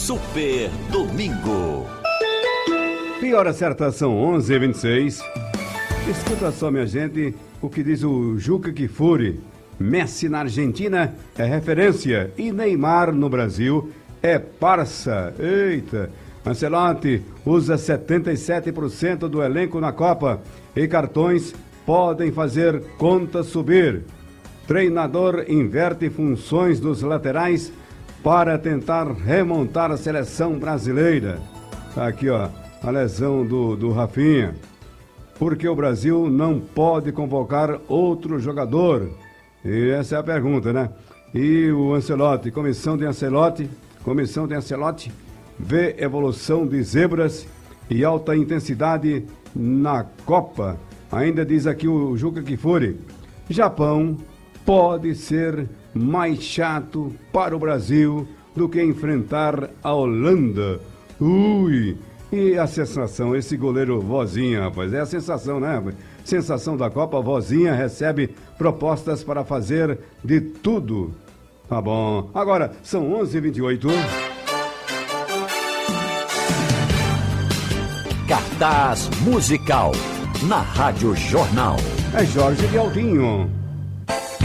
Super Domingo. E hora certa são 11h26. Escuta só, minha gente, o que diz o Juca Kfouri. Messi na Argentina é referência e Neymar no Brasil é parça. Eita! Ancelotti usa 77% do elenco na Copa e cartões podem fazer conta subir. Treinador inverte funções dos laterais para tentar remontar a seleção brasileira. Tá aqui, ó, a lesão do Rafinha. Porque o Brasil não pode convocar outro jogador? E essa é a pergunta, né? E o Ancelotti, comissão de Ancelotti, vê evolução de zebras e alta intensidade na Copa. Ainda diz aqui o Juca Kfouri, Japão pode ser mais chato para o Brasil do que enfrentar a Holanda. Ui! E a sensação, esse goleiro Vozinha, rapaz, é a sensação, né, rapaz? Sensação da Copa, Vozinha recebe propostas para fazer de tudo. Tá bom. Agora, são 11h28. Cartaz musical na Rádio Jornal. É Jorge de Aldinho.